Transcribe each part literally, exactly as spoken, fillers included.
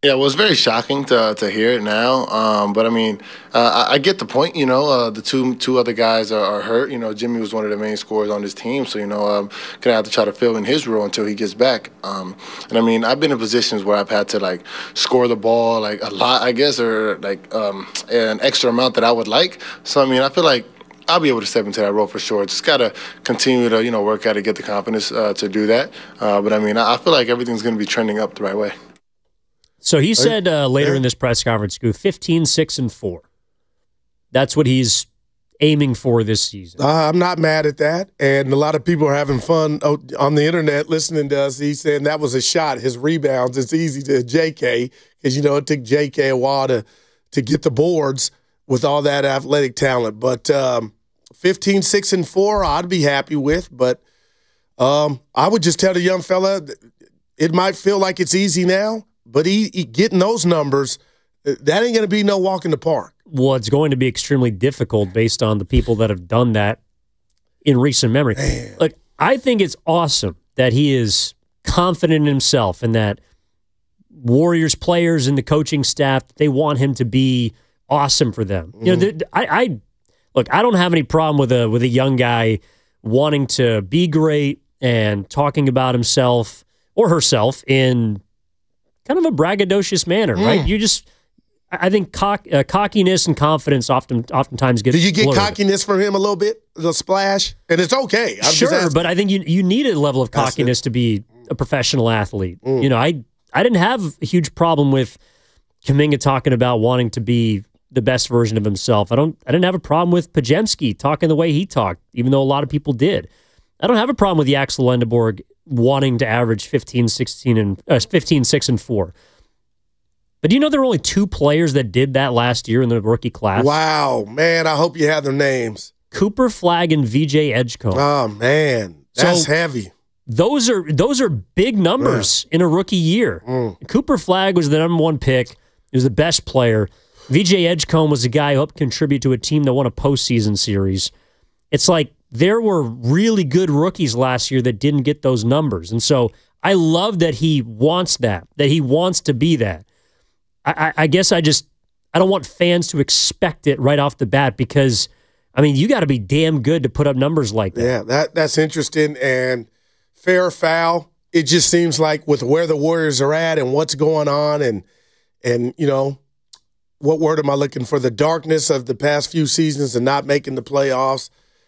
Yeah, well, it's very shocking to to hear it now. Um, but I mean, uh, I, I get the point. You know, uh, the two two other guys are, are hurt. You know, Jimmy was one of the main scorers on this team, so you know, um, gonna have to try to fill in his role until he gets back. Um, and I mean, I've been in positions where I've had to like score the ball like a lot, I guess, or like um, an extra amount that I would like. So I mean, I feel like I'll be able to step into that role for sure. Just got to continue to, you know, work at it, get the confidence uh, to do that. Uh, but, I mean, I feel like everything's going to be trending up the right way. So he said uh, later in this press conference, go fifteen, six, and four. That's what he's aiming for this season. Uh, I'm not mad at that. And a lot of people are having fun on the internet listening to us. He's saying that was a shot. His rebounds, it's easy to J K because, you know, it took J K a while to, to get the boards with all that athletic talent. But um, fifteen, six, and four, I'd be happy with. But um, I would just tell the young fella, it might feel like it's easy now, but he, he getting those numbers, that ain't going to be no walk in the park. Well, it's going to be extremely difficult based on the people that have done that in recent memory. Man. Look, I think it's awesome that he is confident in himself and that Warriors players and the coaching staff, they want him to be awesome for them. Mm. You know, I, I look. I don't have any problem with a with a young guy wanting to be great and talking about himself or herself in kind of a braggadocious manner, mm. right? You just, I think, cock, uh, cockiness and confidence often, oftentimes get. Did you get blurred. Cockiness from him a little bit, a little splash, and it's okay. I'm sure, but I think you you need a level of cockiness to be a professional athlete. Mm. You know, I I didn't have a huge problem with Kuminga talking about wanting to be the best version of himself. I don't. I didn't have a problem with Podziemski talking the way he talked, even though a lot of people did. I don't have a problem with Axel Lendeborg wanting to average fifteen, sixteen, and uh, fifteen, six, and four. But do you know there were only two players that did that last year in the rookie class? Wow, man! I hope you have their names. Cooper Flagg and V J Edgecombe. Oh man, that's so, heavy. Those are those are big numbers yeah. in a rookie year. Mm. Cooper Flagg was the number one pick. He was the best player. V J Edgecombe was a guy who helped contribute to a team that won a postseason series. It's like there were really good rookies last year that didn't get those numbers. And so I love that he wants that, that he wants to be that. I, I, I guess I just, I don't want fans to expect it right off the bat because, I mean, you got to be damn good to put up numbers like that. Yeah, that that's interesting. And fair or foul, it just seems like with where the Warriors are at and what's going on and, and you know, what word am I looking for? The darkness of the past few seasons and not making the playoffs.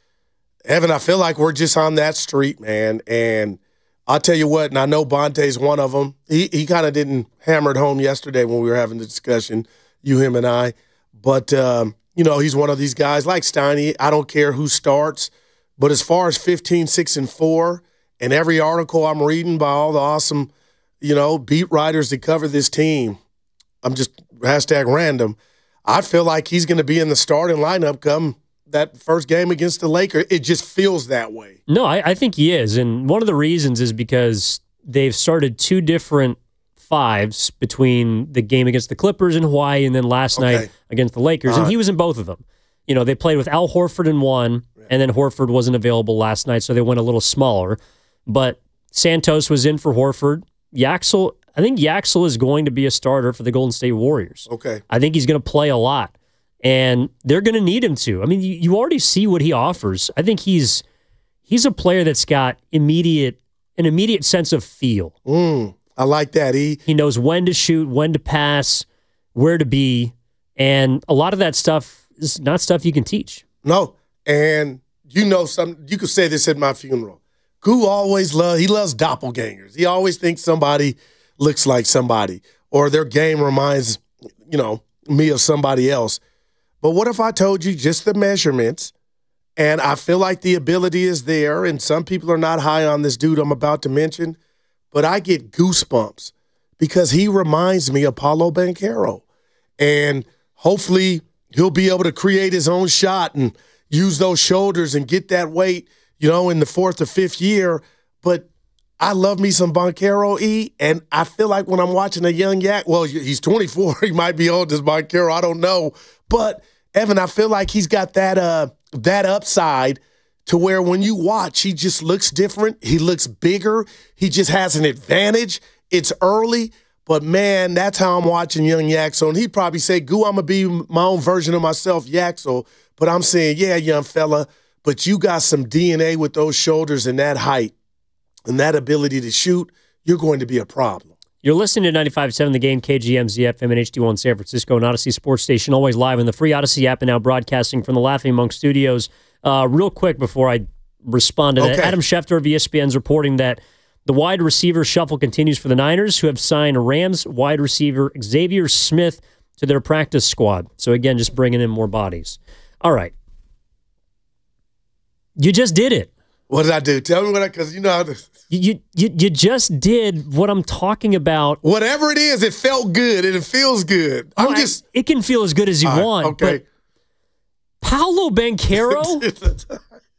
Evan, I feel like we're just on that street, man. And I'll tell you what, and I know Bonte's one of them. He he kind of didn't hammer it home yesterday when we were having the discussion, you, him, and I. But, um, you know, he's one of these guys like Steiny. I don't care who starts. But as far as fifteen, six, and four, and every article I'm reading by all the awesome, you know, beat writers that cover this team, I'm just hashtag random, I feel like he's going to be in the starting lineup come that first game against the Lakers. It just feels that way. No, I, I think he is. And one of the reasons is because they've started two different fives between the game against the Clippers in Hawaii and then last okay. night against the Lakers. Uh-huh. And he was in both of them. You know, they played with Al Horford in one, yeah. and then Horford wasn't available last night, so they went a little smaller. But Santos was in for Horford. Yaxel, I think Yaxel is going to be a starter for the Golden State Warriors. Okay. I think he's going to play a lot. And they're going to need him to. I mean, you, you already see what he offers. I think he's he's a player that's got immediate an immediate sense of feel. Mm, I like that. He he knows when to shoot, when to pass, where to be, and a lot of that stuff is not stuff you can teach. No, and you know some. You could say this at my funeral. Gu always loves. He loves doppelgangers. He always thinks somebody looks like somebody, or their game reminds you know me of somebody else. But what if I told you just the measurements, and I feel like the ability is there, and some people are not high on this dude I'm about to mention, but I get goosebumps because he reminds me of Paolo Banchero. And hopefully he'll be able to create his own shot and use those shoulders and get that weight, you know, in the fourth or fifth year. But I love me some Banchero, E, and I feel like when I'm watching a young Yak, well, he's twenty-four, he might be old as Banchero, I don't know. But, Evan, I feel like he's got that uh, that upside to where when you watch, he just looks different. He looks bigger. He just has an advantage. It's early, But, man, that's how I'm watching young Yaxel. And he'd probably say, Goo, I'm going to be my own version of myself, Yaxel. But I'm saying, yeah, young fella, but you got some D N A with those shoulders and that height and that ability to shoot. You're going to be a problem. You're listening to ninety-five point seven The Game, K G M Z F M and H D one San Francisco, and Odyssey Sports Station, always live on the free Odyssey app and now broadcasting from the Laughing Monk Studios. Uh, real quick before I respond to that, okay. Adam Schefter of E S P N is reporting that the wide receiver shuffle continues for the Niners, who have signed Rams wide receiver Xavier Smith to their practice squad. So, again, just bringing in more bodies. All right. You just did it. What did I do? Tell me what I, because you know how to. You, you, you just did what I'm talking about. Whatever it is, it felt good and it feels good. I'm Well, just. I, it can feel as good as you All right, want. okay. But Paolo Banchero?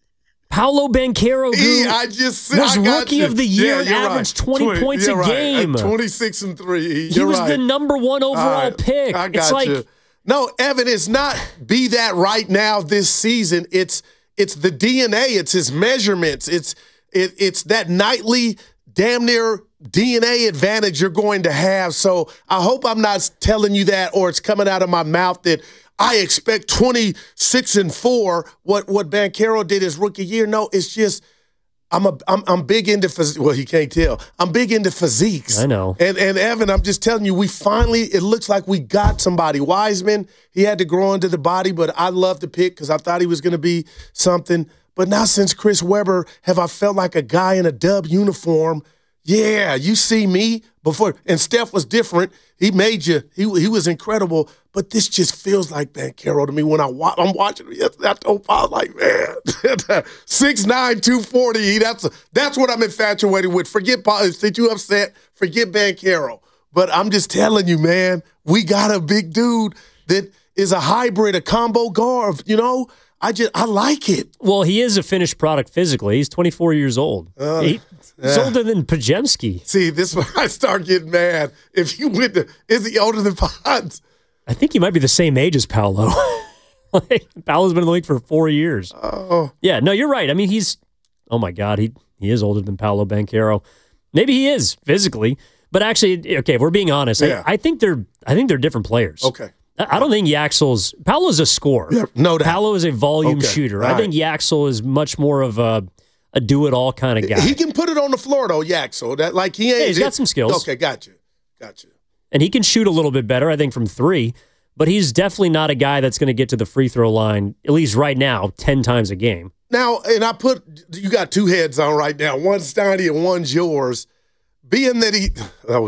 Paolo Banchero E, who I just was I got rookie you. of the year Yeah, and you're averaged right. twenty points you're a right. game. At twenty-six and three. He You're was right. the number one overall All right. pick. I got it's like you. No, Evan, it's not be that right now this season. It's it's the D N A. It's his measurements. It's it, it's that nightly damn near D N A advantage you're going to have. So I hope I'm not telling you that or it's coming out of my mouth that I expect twenty-six and four, what what Banchero did his rookie year. No, it's just I'm a I'm I'm big into phys- well, you can't tell. I'm big into physiques. I know. And and Evan, I'm just telling you, we finally it looks like we got somebody. Wiseman, he had to grow into the body, but I love the pick because I thought he was going to be something. But now since Chris Webber, have I felt like a guy in a Dub uniform? Yeah, you see me before. And Steph was different. He made you. He he was incredible. But this just feels like Banchero to me when I wa- I'm watching it. I told Paul, like, man, six nine, two forty. That's that's what I'm infatuated with. Forget Paul. Did you upset? Forget Banchero. But I'm just telling you, man, we got a big dude that is a hybrid, a combo guard. You know, I just I like it. well, he is a finished product physically. He's twenty-four years old. Uh, he, he's yeah. older than Pajemski. See, this is where I start getting mad. If you went to, is he older than Ponds? I think he might be the same age as Paolo. like, Paolo's been in the league for four years. Oh, Yeah, no, you're right. I mean, he's, oh my God, he he is older than Paolo Banchero. Maybe he is physically, but actually, okay, if we're being honest, Yeah. I, I think they're I think they're different players. okay. I I don't think Yaxel's Paolo's a scorer. Yeah, no doubt. Paolo is a volume Okay, shooter. all I think Yaxel is much more of a a do it all kind of guy. He can put it on the floor though, Yaxel. That like he ain't. Yeah, he's got some skills. Okay, got you, got you. And he can shoot a little bit better, I think, from three. But he's definitely not a guy that's going to get to the free throw line, at least right now, ten times a game. Now, and I put you got two heads on right now. One's Steiny and one's yours. Being that he, oh,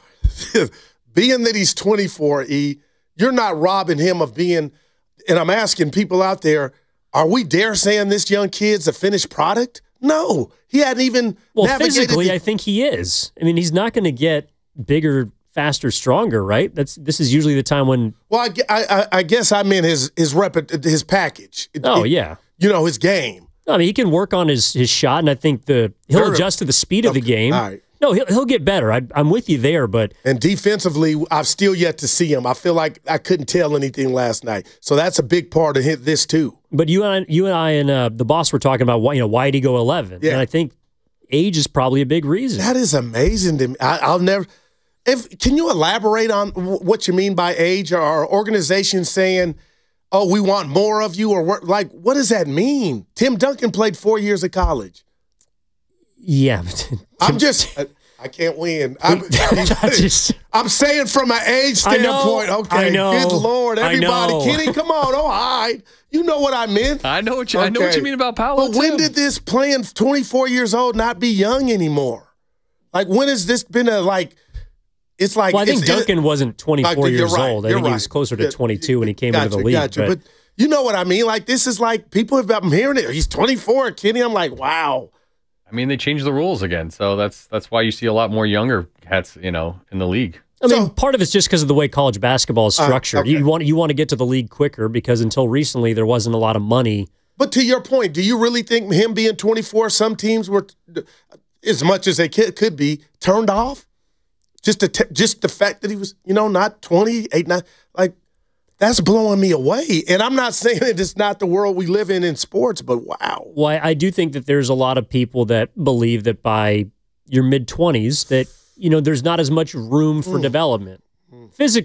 being that he's twenty-four, E, you're not robbing him of being. And I'm asking people out there, are we dare saying this young kid's a finished product? No, he hadn't even. Well, navigated physically, the- I think he is. I mean, he's not going to get bigger, faster, stronger, right? That's This is usually the time when. Well, I, gue- I, I- I guess I meant his his rep, his package. It- Oh, it- yeah. You know, his game. I mean, he can work on his, his shot, and I think the he'll Very- adjust to the speed of the game. all right. No, he'll, he'll get better. I, I'm with you there, but And defensively, I've still yet to see him. I feel like I couldn't tell anything last night. So that's a big part of hit this too. but you and I, you and I and uh, the boss were talking about why you know why did he go eleven? Yeah. And I think age is probably a big reason. That is amazing to me. I, I'll never. If can you elaborate on w- what you mean by age? Or are organizations saying, "Oh, we want more of you," or what, like, what does that mean? Tim Duncan played four years of college. Yeah, but I'm just. I, I can't win. I'm, I just- I'm saying from an age I know, standpoint. Okay, I know, good Lord, I everybody, know. Kenny, come on, oh, hide. You know what I meant. I know what you I know what Okay. you mean about Paolo. But when too. did this playing twenty-four years old not be young anymore? Like, when has this been a, like, it's like. well, I think it's- Duncan wasn't twenty-four Like, you're years right, old. I you're think he was right. closer to Yeah, twenty-two when he came gotcha, into the league. Gotcha. but- But you know what I mean? Like, this is like, people have been hearing it. He's twenty-four, Kenny. I'm like, wow. I mean, they changed the rules again, so that's that's why you see a lot more younger cats, you know, in the league. I mean, So- part of it's just because of the way college basketball is Uh, structured. okay. You want you want to get to the league quicker because until recently there wasn't a lot of money. But to your point, do you really think him being twenty-four, some teams were, as much as they could, could be, turned off? Just the, t- just the fact that he was, you know, not twenty-eight, nine, like, that's blowing me away. And I'm not saying that it's not the world we live in in sports, but wow. Well, I, I do think that there's a lot of people that believe that by your mid twenties that you know, there's not as much room for development. Physically,